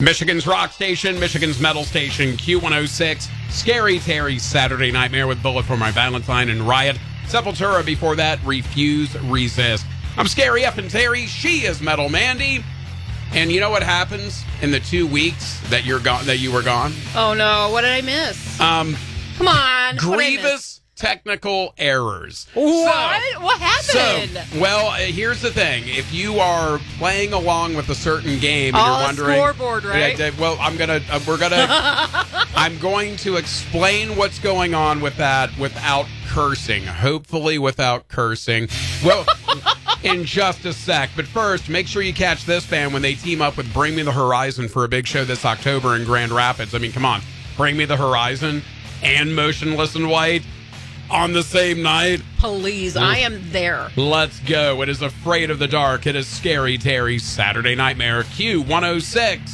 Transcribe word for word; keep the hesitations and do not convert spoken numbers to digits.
Michigan's rock station, Michigan's metal station, Q one oh six. Scary Terry's Saturday Nightmare with Bullet for My Valentine and Riot. Sepultura before that, Refuse, Resist. I'm Scary F and Terry. She is Metal Mandy. And you know what happens in the two weeks that you're gone? That you were gone? Oh no! What did I miss? Um, Come on! grievous technical errors. What? So, what happened? So, well, uh, here's the thing: if you are playing along with a certain game and oh, you're wondering, scoreboard, right? Yeah, well, I'm gonna, uh, we're gonna, I'm going to explain what's going on with that without cursing. Hopefully, without cursing. Well. In just a sec. But first, make sure you catch this band when they team up with Bring Me the Horizon for a big show this October in Grand Rapids. I mean, come on. Bring Me the Horizon and Motionless in White on the same night. Please, I am there. Let's go. It is Afraid of the Dark. It is Scary Terry's Saturday Nightmare. Q one oh six.